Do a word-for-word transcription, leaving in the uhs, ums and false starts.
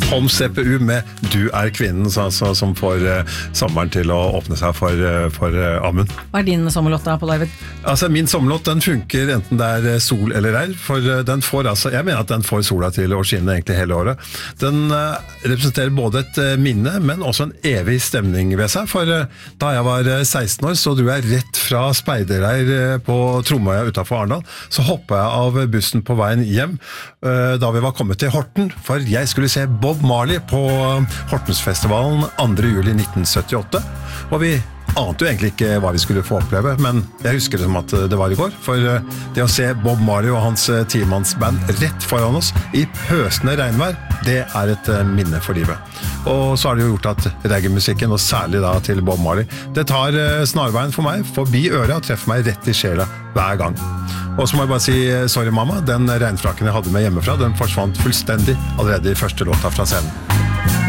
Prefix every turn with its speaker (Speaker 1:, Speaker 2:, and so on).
Speaker 1: Tom C P U med Du er kvinnen, altså, som får uh, sommeren til å åpne seg for, uh, for uh, Amund.
Speaker 2: Hva er din sommerlåt da, Pål Arvid?
Speaker 1: Altså, min sommerlåt, den funker enten det er sol eller regn, for uh, den får, altså, jeg mener at den får sola til å skinne egentlig hele året. Den uh, representerer både et uh, minne, men også en evig stemning ved seg, for uh, da jeg var uh, seksten år, så dro jeg rett fra speiderleir uh, på Tromøya utenfor Arendal, så hoppet jeg av bussen på veien hjem, uh, da vi var kommet til Horten, for jeg skulle se Bob Marley på Hortensfestivalen andre juli nitten syttiåtte, og vi ante jo egentlig ikke hva vi skulle få oppleve, men jeg husker det som at det var i går, for det å se Bob Marley og hans timannsband rett foran oss i pøsende regnvær, det er et minne for livet. Og så har det jo gjort at reggae-musikken, og særlig da til Bob Marley, det tar snarveien for meg, forbi øret og treffer meg rett i sjela hver gang. Og så må jeg bare si, sorry mamma, den regnfrakken jeg hadde med hjemmefra, den forsvant fullstendig allerede i første låta fra scenen.